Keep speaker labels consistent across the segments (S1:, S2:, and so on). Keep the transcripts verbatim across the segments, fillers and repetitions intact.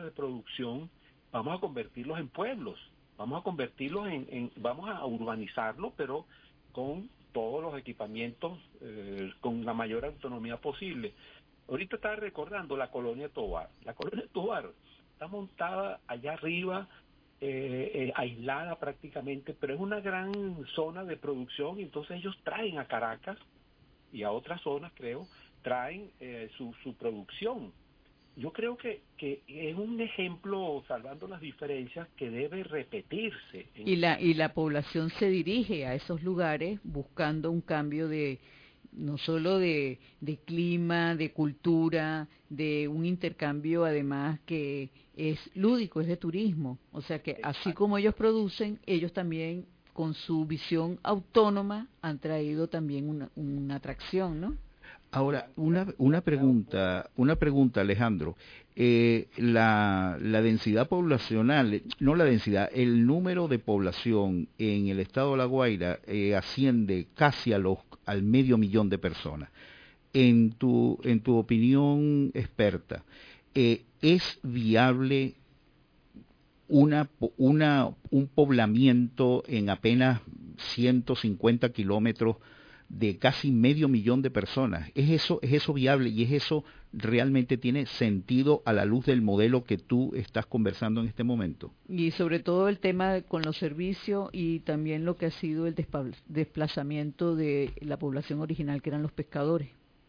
S1: de producción, vamos a convertirlos en pueblos, vamos a convertirlos en, en vamos a urbanizarlos, pero con todos los equipamientos, eh, con la mayor autonomía posible. Ahorita estaba recordando la colonia Tovar. La colonia Tovar está montada allá arriba, eh, eh, aislada prácticamente, pero es una gran zona de producción, y entonces ellos traen a Caracas y a otras zonas, creo, traen eh, su, su producción. Yo creo que, que es un ejemplo, salvando las diferencias, que debe repetirse.
S2: Y la, y la población se dirige a esos lugares buscando un cambio de, no solo de, de clima, de cultura, de un intercambio además que es lúdico, es de turismo. O sea que así como ellos producen, ellos también con su visión autónoma han traído también una, una atracción, ¿no?
S3: Ahora, una, una pregunta, una pregunta, Alejandro. Eh, la, la densidad poblacional, no la densidad, el número de población en el estado de La Guaira eh, asciende casi a los, al medio millón de personas. En tu, en tu opinión experta, eh, ¿es viable una, una, un poblamiento en apenas ciento cincuenta kilómetros de casi medio millón de personas? ¿Es eso, es eso viable y es eso realmente tiene sentido a la luz del modelo que tú estás conversando en este momento?
S2: Y sobre todo el tema con los servicios y también lo que ha sido el desplazamiento de la población original, que eran los pescadores.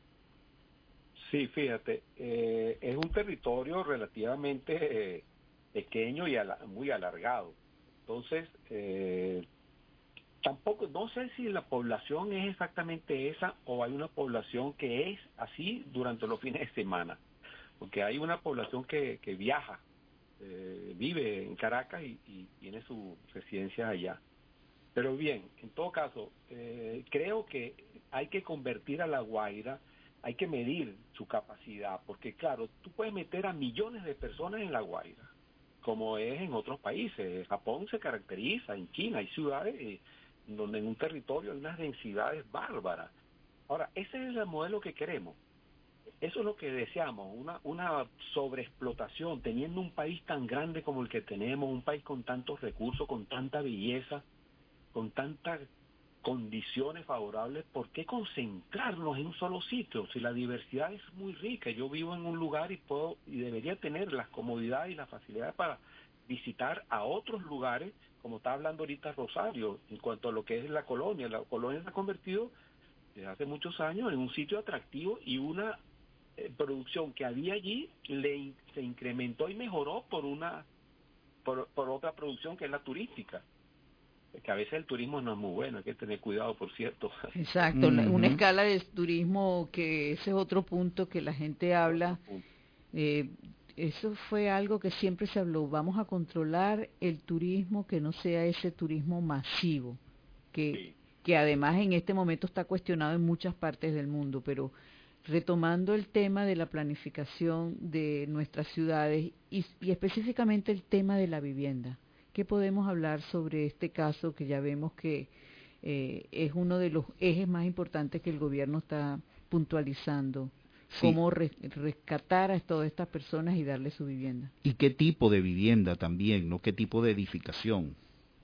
S1: Sí, fíjate, eh, es un territorio relativamente eh, pequeño y ala, muy alargado. Entonces, eh, tampoco, no sé si la población es exactamente esa o hay una población que es así durante los fines de semana, porque hay una población que, que viaja, eh, vive en Caracas y, y tiene su residencia allá. Pero bien, en todo caso, eh, creo que hay que convertir a La Guaira, hay que medir su capacidad, porque claro, tú puedes meter a millones de personas en La Guaira, como es en otros países. Japón se caracteriza, en China hay ciudades eh, donde en un territorio hay unas densidades bárbaras. Ahora, ese es el modelo que queremos. Eso es lo que deseamos, una, una sobreexplotación, teniendo un país tan grande como el que tenemos, un país con tantos recursos, con tanta belleza, con tantas condiciones favorables. ¿Por qué concentrarnos en un solo sitio? Si la diversidad es muy rica, yo vivo en un lugar y puedo y debería tener las comodidades y las facilidades para visitar a otros lugares, como está hablando ahorita Rosario, en cuanto a lo que es la colonia. La colonia se ha convertido desde hace muchos años en un sitio atractivo, y una eh, producción que había allí le, se incrementó y mejoró por una por, por otra producción que es la turística, que a veces el turismo no es muy bueno, hay que tener cuidado, por cierto.
S2: Exacto,
S3: Uh-huh.
S2: una escala de turismo, que ese es otro punto que la gente habla. Eh, eso fue algo que siempre se habló, vamos a controlar el turismo, que no sea ese turismo masivo, que,
S1: Sí.
S2: que además en este momento está cuestionado en muchas partes del mundo, pero retomando el tema de la planificación de nuestras ciudades y, y específicamente el tema de la vivienda. ¿Qué podemos hablar sobre este caso que ya vemos que eh, es uno de los ejes más importantes que el gobierno está puntualizando?
S3: Sí.
S2: Cómo re rescatar a todas estas personas y darles su vivienda.
S3: ¿Y qué tipo de vivienda también, no? ¿Qué tipo de edificación?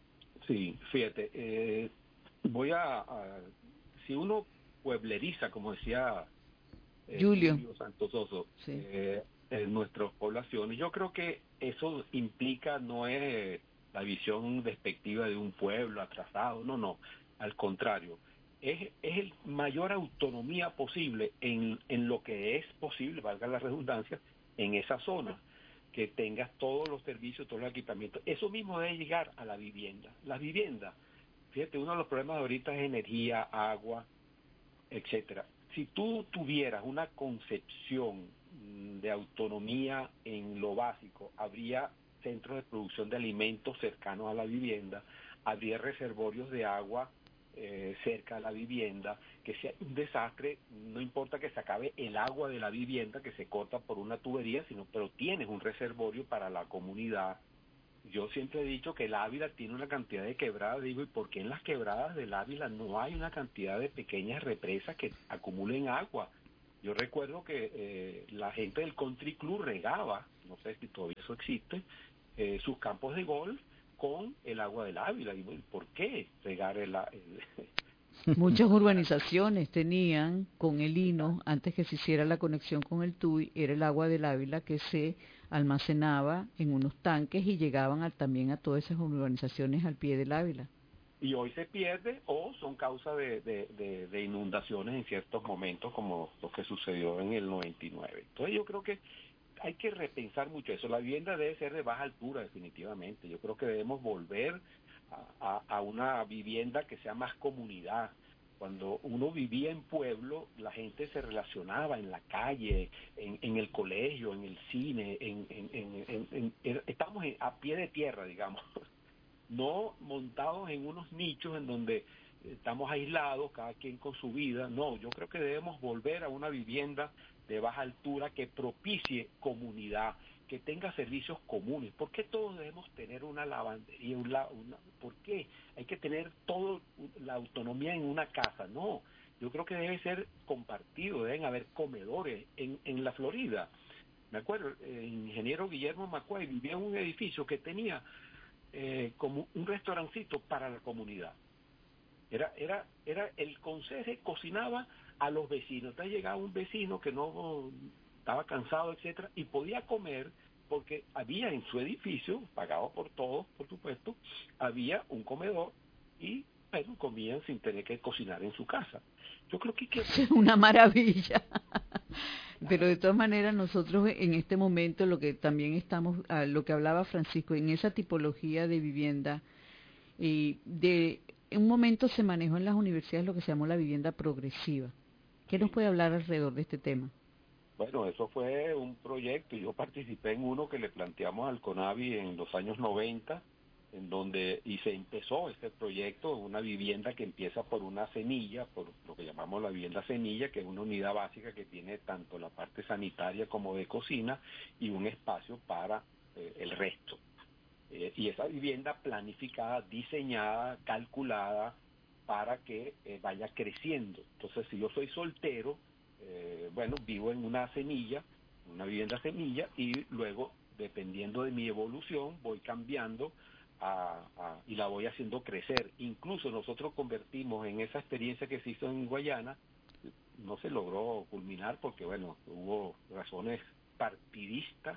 S1: Sí, fíjate, eh, voy a, a... Si uno puebleriza, como decía eh,
S2: Julio.
S1: Julio Santos Oso,
S2: Sí.
S1: eh, en nuestras poblaciones, yo creo que eso implica, no es la visión despectiva de un pueblo atrasado, no, no, al contrario, es, es el mayor autonomía posible en, en lo que es posible, valga la redundancia, en esa zona, que tengas todos los servicios, todos los equipamientos. Eso mismo debe llegar a la vivienda. La vivienda, fíjate, uno de los problemas de ahorita es energía, agua, etcétera. Si tú tuvieras una concepción de autonomía en lo básico, habría centros de producción de alimentos cercanos a la vivienda, habría reservorios de agua eh, cerca a la vivienda, que sea un desastre, no importa que se acabe el agua de la vivienda, que se corta por una tubería, sino pero tienes un reservorio para la comunidad. Yo siempre he dicho que el Ávila tiene una cantidad de quebradas, digo, ¿y por qué en las quebradas del Ávila no hay una cantidad de pequeñas represas que acumulen agua? Yo recuerdo que eh, la gente del Country Club regaba no sé si todavía eso existe, eh, sus campos de golf con el agua del Ávila. ¿Y por qué regar el, el
S2: Muchas urbanizaciones tenían con el Lino, antes que se hiciera la conexión con el Tuy, era el agua del Ávila que se almacenaba en unos tanques y llegaban a, también a todas esas urbanizaciones al pie del Ávila.
S1: Y hoy se pierde o son causa de, de, de, de inundaciones en ciertos momentos, como lo que sucedió en el noventa y nueve. Entonces yo creo que hay que repensar mucho eso. La vivienda debe ser de baja altura, definitivamente. Yo creo que debemos volver a, a, a una vivienda que sea más comunidad. Cuando uno vivía en pueblo, la gente se relacionaba en la calle, en, en el colegio, en el cine, en, en, en, en, en, en, estamos en, a pie de tierra, digamos. No montados en unos nichos en donde estamos aislados, cada quien con su vida. No, yo creo que debemos volver a una vivienda de baja altura que propicie comunidad, que tenga servicios comunes. ¿Por qué todos debemos tener una lavandería? Una, una, ¿Por qué hay que tener toda la autonomía en una casa? No, yo creo que debe ser compartido, deben haber comedores. En, en la Florida, me acuerdo, el ingeniero Guillermo Macuay vivía en un edificio que tenía Eh, como un restaurancito para la comunidad. Era era era el conserje cocinaba a los vecinos. Entonces llegaba un vecino que no estaba cansado, etcétera, y podía comer porque había en su edificio, pagado por todos, por supuesto, había un comedor y bueno, comían sin tener que cocinar en su casa. Yo creo que, que...
S2: es una maravilla. Pero de todas maneras nosotros en este momento lo que también estamos, ah, lo que hablaba Francisco, en esa tipología de vivienda, y de en un momento se manejó en las universidades lo que se llamó la vivienda progresiva. ¿Qué nos puede hablar alrededor de este tema?
S1: Bueno, eso fue un proyecto, yo participé en uno que le planteamos al CONAVI en los años noventa, en donde y se empezó este proyecto, una vivienda que empieza por una semilla, por lo que llamamos la vivienda semilla, que es una unidad básica que tiene tanto la parte sanitaria como de cocina y un espacio para eh, el resto. Eh, y esa vivienda planificada, diseñada, calculada para que eh, vaya creciendo. Entonces, si yo soy soltero, eh, bueno, vivo en una semilla, una vivienda semilla, y luego, dependiendo de mi evolución, voy cambiando A, a, y la voy haciendo crecer. Incluso nosotros convertimos en esa experiencia que se hizo en Guayana, no se logró culminar porque, bueno, hubo razones partidistas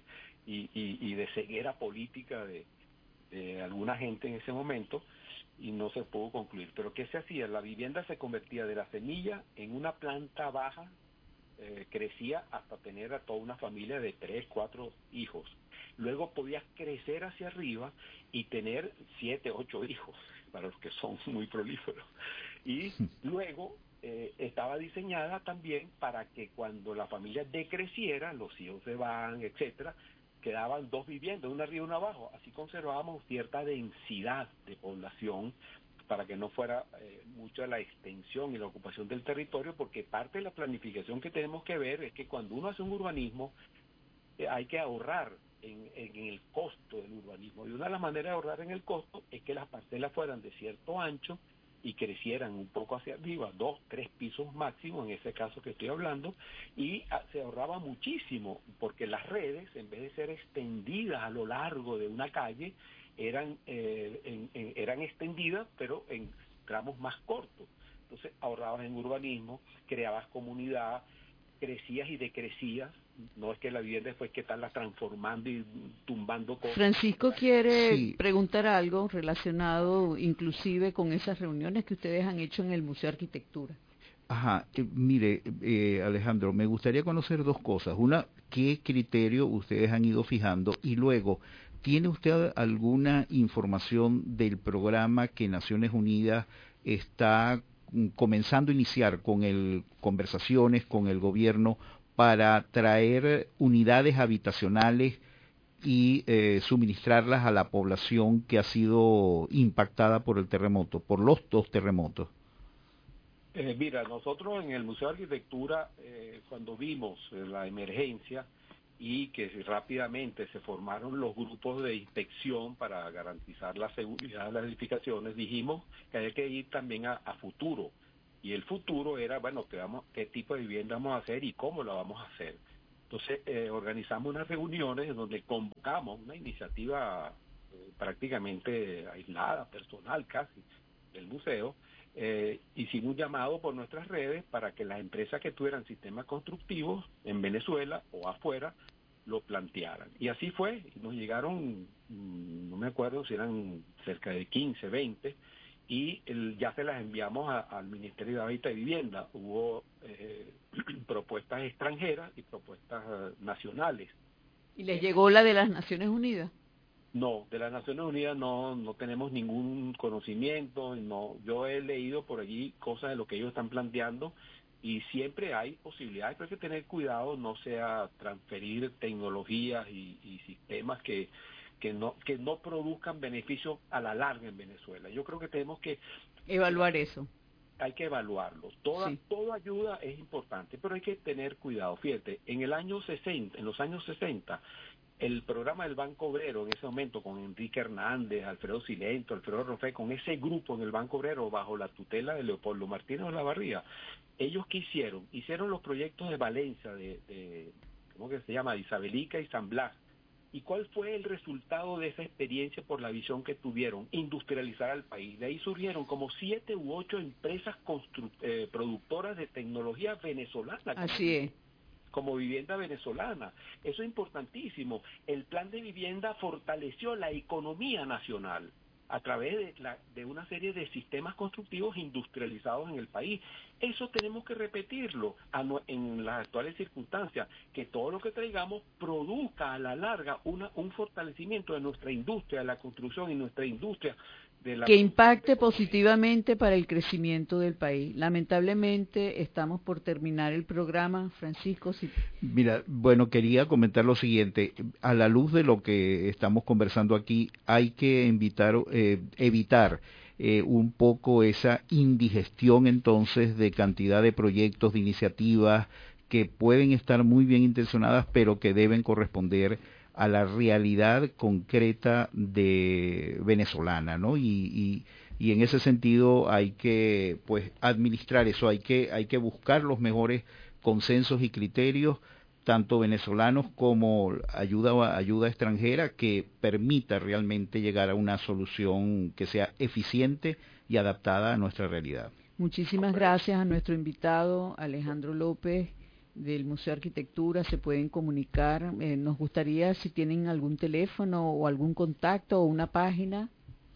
S1: y, y, y de ceguera política de, de alguna gente en ese momento, y no se pudo concluir. Pero ¿qué se hacía? La vivienda se convertía de la semilla en una planta baja, eh, crecía hasta tener a toda una familia de tres, cuatro hijos. Luego podías crecer hacia arriba y tener siete, ocho hijos, para los que son muy prolíferos. Y luego eh, estaba diseñada también para que cuando la familia decreciera, los hijos se van, etcétera, quedaban dos viviendas, una arriba y una abajo. Así conservábamos cierta densidad de población para que no fuera eh, mucha la extensión y la ocupación del territorio, porque parte de la planificación que tenemos que ver es que cuando uno hace un urbanismo, eh, hay que ahorrar en, en el costo del urbanismo. Y una de las maneras de ahorrar en el costo es que las parcelas fueran de cierto ancho y crecieran un poco hacia arriba, dos, tres pisos máximo, en ese caso que estoy hablando, y a, se ahorraba muchísimo, porque las redes, en vez de ser extendidas a lo largo de una calle, eran eh, en, en, eran extendidas, pero en tramos más cortos. Entonces ahorrabas en urbanismo, creabas comunidad, crecías y decrecías. No es que la vivienda después que estarla transformando y tumbando cosas.
S2: Francisco quiere
S3: Sí.
S2: preguntar algo relacionado inclusive con esas reuniones que ustedes han hecho en el Museo de Arquitectura.
S3: Ajá, eh, mire, eh, Alejandro, me gustaría conocer dos cosas. Una, ¿qué criterio ustedes han ido fijando? Y luego, ¿tiene usted alguna información del programa que Naciones Unidas está mm, comenzando a iniciar con el conversaciones con el gobierno para traer unidades habitacionales y eh, suministrarlas a la población que ha sido impactada por el terremoto, por los dos terremotos?
S1: Eh, mira, nosotros en el Museo de Arquitectura, eh, cuando vimos eh, la emergencia y que rápidamente se formaron los grupos de inspección para garantizar la seguridad de las edificaciones, dijimos que había que ir también a, a futuro. Y el futuro era, bueno, ¿qué, vamos, qué tipo de vivienda vamos a hacer y cómo la vamos a hacer? Entonces eh, organizamos unas reuniones en donde convocamos una iniciativa eh, prácticamente aislada, personal casi, del museo. Eh, hicimos un llamado por nuestras redes para que las empresas que tuvieran sistemas constructivos en Venezuela o afuera lo plantearan. Y así fue, nos llegaron, no me acuerdo si eran cerca de quince, veinte, y el, ya se las enviamos a, al Ministerio de Hábitat y Vivienda. Hubo eh, propuestas extranjeras y propuestas uh, nacionales.
S2: ¿Y les llegó la de las Naciones Unidas?
S1: No, de las Naciones Unidas no no tenemos ningún conocimiento. No, yo he leído por allí cosas de lo que ellos están planteando y siempre hay posibilidades, pero hay que tener cuidado, no sea transferir tecnologías y, y sistemas que que no que no produzcan beneficios a la larga en Venezuela. Yo creo que tenemos que
S2: evaluar eso.
S1: Hay que evaluarlo. Toda sí. toda ayuda es importante, pero hay que tener cuidado. Fíjate, en el año sesenta, en los años sesenta, el programa del Banco Obrero en ese momento con Enrique Hernández, Alfredo Silento, Alfredo Rofé, con ese grupo en el Banco Obrero bajo la tutela de Leopoldo Martínez Olavarría, ellos ¿qué hicieron? Hicieron los proyectos de Valencia, de, de ¿cómo que se llama? De Isabelica y San Blas. ¿Y cuál fue el resultado de esa experiencia por la visión que tuvieron? Industrializar al país. De ahí surgieron como siete u ocho empresas constru- eh, productoras de tecnología venezolana.
S2: Así es.
S1: Como vivienda venezolana. Eso es importantísimo. El plan de vivienda fortaleció la economía nacional a través de, la, de una serie de sistemas constructivos industrializados en el país. Eso tenemos que repetirlo a no, en las actuales circunstancias, que todo lo que traigamos produzca a la larga una, un fortalecimiento de nuestra industria, de la construcción y nuestra industria. De la...
S2: Que impacte positivamente para el crecimiento del país. Lamentablemente estamos por terminar el programa, Francisco. Si...
S3: Mira, bueno, quería comentar lo siguiente. A la luz de lo que estamos conversando aquí, hay que invitar, eh, evitar eh, un poco esa indigestión entonces de cantidad de proyectos, de iniciativas que pueden estar muy bien intencionadas, pero que deben corresponder a la realidad concreta de venezolana, ¿no? Y, y, y en ese sentido hay que, pues, administrar eso, hay que, hay que buscar los mejores consensos y criterios, tanto venezolanos como ayuda, ayuda extranjera, que permita realmente llegar a una solución que sea eficiente y adaptada a nuestra realidad.
S2: Muchísimas gracias a nuestro invitado, Alejandro López, del Museo de Arquitectura. Se pueden comunicar. Eh, nos gustaría si tienen algún teléfono o algún contacto o una página.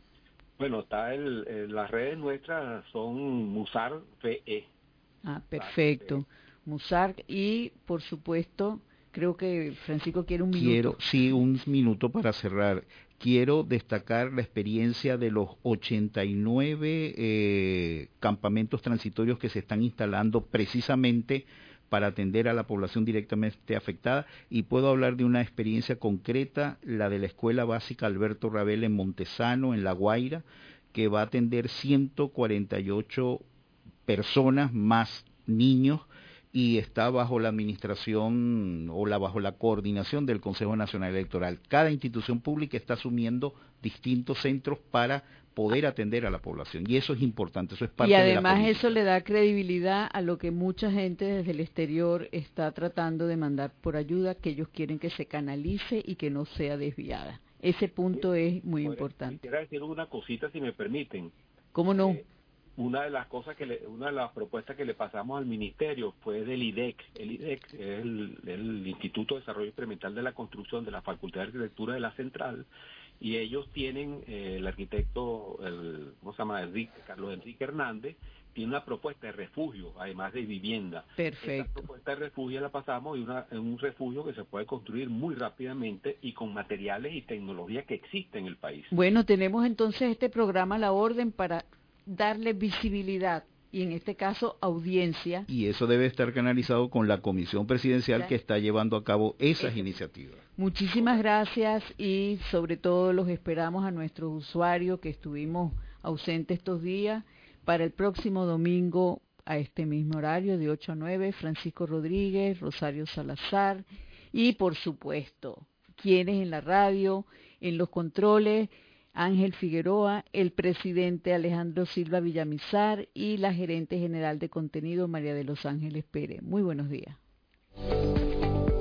S1: Bueno, está el, el las redes nuestras son Musar F E.
S2: Ah, perfecto. Musar, y por supuesto, creo que Francisco quiere un minuto.
S3: Quiero, sí, un minuto para cerrar. Quiero destacar la experiencia de los ochenta y nueve eh, campamentos transitorios que se están instalando precisamente para atender a la población directamente afectada, y puedo hablar de una experiencia concreta, la de la Escuela Básica Alberto Rabel en Montesano, en La Guaira, que va a atender ciento cuarenta y ocho personas más niños, y está bajo la administración o la bajo la coordinación del Consejo Nacional Electoral. Cada institución pública está asumiendo distintos centros para poder atender a la población, y eso es importante, eso es parte
S2: de la
S3: política.
S2: Y además eso le da credibilidad a lo que mucha gente desde el exterior está tratando de mandar por ayuda, que ellos quieren que se canalice y que no sea desviada. Ese punto es muy importante.
S1: Quisiera decir una cosita, si me permiten.
S2: ¿Cómo no?
S1: Eh, una de las cosas que le, una de las propuestas que le pasamos al ministerio fue del I D E C. El I D E C es el, el Instituto de Desarrollo Experimental de la Construcción de la Facultad de Arquitectura de la Central, y ellos tienen, eh, el arquitecto, el, ¿cómo se llama? Enrique, Carlos Enrique Hernández, tiene una propuesta de refugio, además de vivienda.
S2: Perfecto.
S1: Esa propuesta de refugio la pasamos y una, un refugio que se puede construir muy rápidamente y con materiales y tecnología que existen en el país.
S2: Bueno, tenemos entonces este programa a la orden para darle visibilidad y en este caso audiencia.
S3: Y eso debe estar canalizado con la comisión presidencial que está llevando a cabo esas
S2: Eso.
S3: iniciativas.
S2: Muchísimas gracias, y sobre todo los esperamos a nuestros usuarios que estuvimos ausentes estos días para el próximo domingo a este mismo horario de ocho a nueve. Francisco Rodríguez, Rosario Salazar y por supuesto quienes en la radio, en los controles, Ángel Figueroa, el presidente Alejandro Silva Villamizar y la gerente general de contenido María de los Ángeles Pérez. Muy buenos días.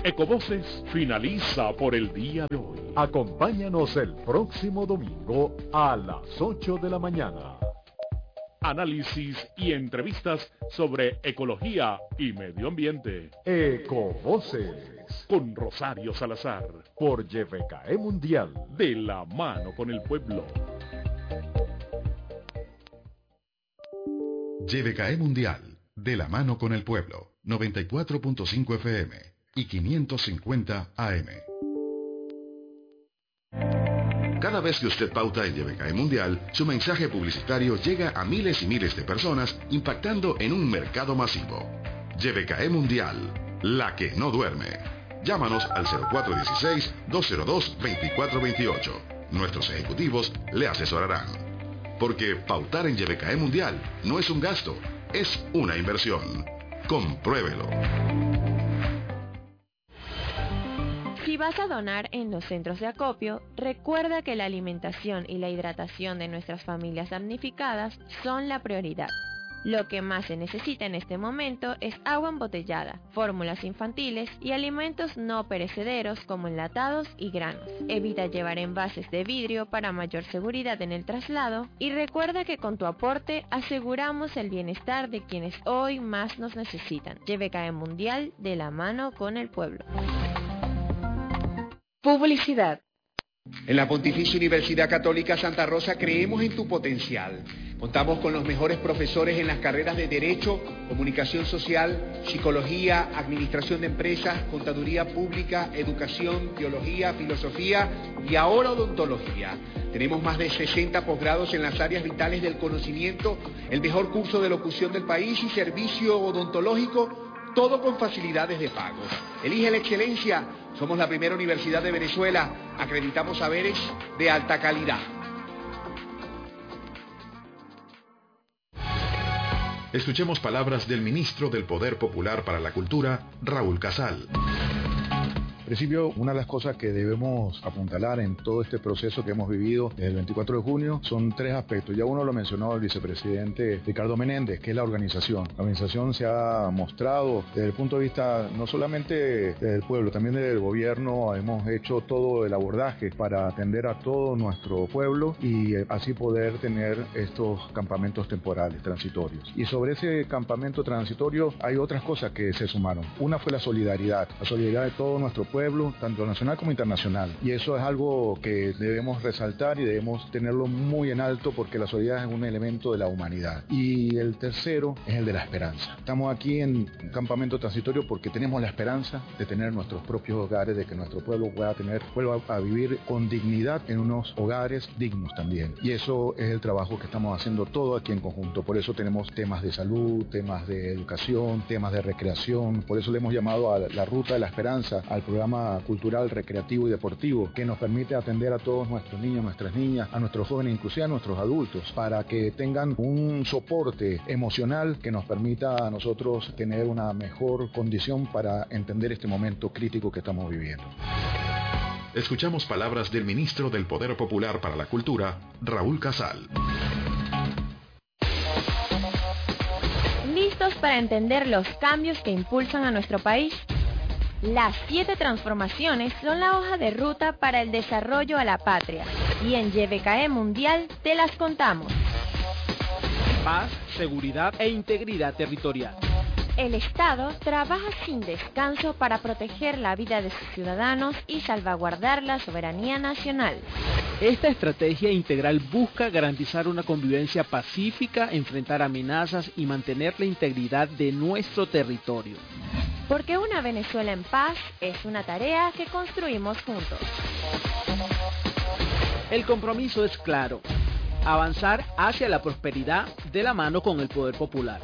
S4: Ecovoces finaliza por el día de hoy.
S5: Acompáñanos el próximo domingo a las ocho de la mañana.
S4: Análisis y entrevistas sobre ecología y medio ambiente.
S5: Ecovoces.
S4: Con Rosario Salazar.
S5: Por Y V K E Mundial.
S4: De la mano con el pueblo.
S6: Y V K E Mundial. De la mano con el pueblo. noventa y cuatro punto cinco F M y quinientos cincuenta A M. Cada vez que usted pauta en Y V K E Mundial, su mensaje publicitario llega a miles y miles de personas, impactando en un mercado masivo. Y V K E Mundial, la que no duerme. Llámanos al cero cuatro uno seis, dos cero dos, dos cuatro dos ocho. Nuestros ejecutivos le asesorarán. Porque pautar en Y V K E Mundial no es un gasto, es una inversión. Compruébelo.
S7: Si vas a donar en los centros de acopio, recuerda que la alimentación y la hidratación de nuestras familias damnificadas son la prioridad. Lo que más se necesita en este momento es agua embotellada, fórmulas infantiles y alimentos no perecederos como enlatados y granos. Evita llevar envases de vidrio para mayor seguridad en el traslado y recuerda que con tu aporte aseguramos el bienestar de quienes hoy más nos necesitan. Y V K E Mundial, de la mano con el pueblo.
S8: Publicidad. En la Pontificia Universidad Católica Santa Rosa creemos en tu potencial. Contamos con los mejores profesores en las carreras de Derecho, Comunicación Social, Psicología, Administración de Empresas, Contaduría Pública, Educación, Biología, Filosofía y ahora Odontología. Tenemos más de sesenta posgrados en las áreas vitales del conocimiento, el mejor curso de locución del país y servicio odontológico, todo con facilidades de pago. Elige la excelencia. Somos la primera universidad de Venezuela. Acreditamos saberes de alta calidad.
S6: Escuchemos palabras del ministro del Poder Popular para la Cultura, Raúl Casal.
S9: En principio, una de las cosas que debemos apuntalar en todo este proceso que hemos vivido desde el veinticuatro de junio son tres aspectos. Ya uno lo mencionó el vicepresidente Ricardo Menéndez, que es la organización. La organización se ha mostrado desde el punto de vista no solamente del pueblo, también del gobierno. Hemos hecho todo el abordaje para atender a todo nuestro pueblo y así poder tener estos campamentos temporales, transitorios. Y sobre ese campamento transitorio hay otras cosas que se sumaron. Una fue la solidaridad, la solidaridad de todo nuestro pueblo. pueblo, tanto nacional como internacional. Y eso es algo que debemos resaltar y debemos tenerlo muy en alto porque la solidaridad es un elemento de la humanidad. Y el tercero es el de la esperanza. Estamos aquí en un campamento transitorio porque tenemos la esperanza de tener nuestros propios hogares, de que nuestro pueblo pueda tener, vuelva a vivir con dignidad en unos hogares dignos también. Y eso es el trabajo que estamos haciendo todo aquí en conjunto. Por eso tenemos temas de salud, temas de educación, temas de recreación. Por eso le hemos llamado a la Ruta de la Esperanza al programa cultural, recreativo y deportivo que nos permite atender a todos nuestros niños, nuestras niñas, a nuestros jóvenes, inclusive a nuestros adultos, para que tengan un soporte emocional que nos permita a nosotros tener una mejor condición para entender este momento crítico que estamos viviendo.
S6: Escuchamos palabras del ministro del Poder Popular para la Cultura, Raúl Casal.
S7: ¿Listos para entender los cambios que impulsan a nuestro país? Las siete transformaciones son la hoja de ruta para el desarrollo a la patria. Y en Y V K E Mundial te las contamos.
S10: Paz, seguridad e integridad territorial.
S7: El Estado trabaja sin descanso para proteger la vida de sus ciudadanos y salvaguardar la soberanía nacional.
S10: Esta estrategia integral busca garantizar una convivencia pacífica, enfrentar amenazas y mantener la integridad de nuestro territorio.
S7: Porque una Venezuela en paz es una tarea que construimos juntos.
S10: El compromiso es claro: avanzar hacia la prosperidad de la mano con el poder popular.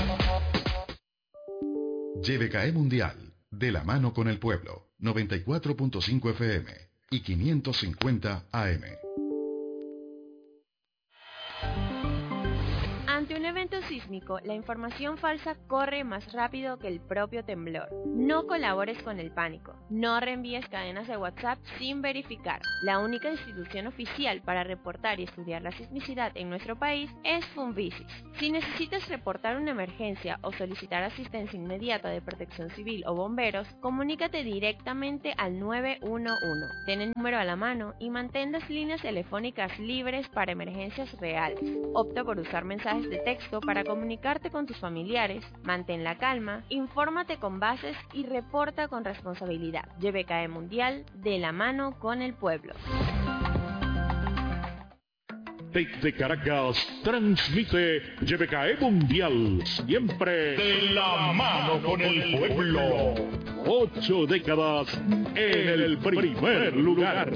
S6: Y V K E Mundial, de la mano con el pueblo, noventa y cuatro punto cinco F M y quinientos cincuenta A M.
S7: Ante un evento sísmico, la información falsa corre más rápido que el propio temblor. No colabores con el pánico. No reenvíes cadenas de WhatsApp sin verificar. La única institución oficial para reportar y estudiar la sismicidad en nuestro país es Funvisis. Si necesitas reportar una emergencia o solicitar asistencia inmediata de Protección Civil o bomberos, comunícate directamente al nueve uno uno. Ten el número a la mano y mantén las líneas telefónicas libres para emergencias reales. Opta por usar mensajes de texto para comunicarte con tus familiares, mantén la calma, infórmate con bases y reporta con responsabilidad. Y B K E Mundial, de la mano con el pueblo.
S4: Desde Caracas transmite Y B K E Mundial, siempre de la mano con el pueblo. Ocho décadas en el primer lugar.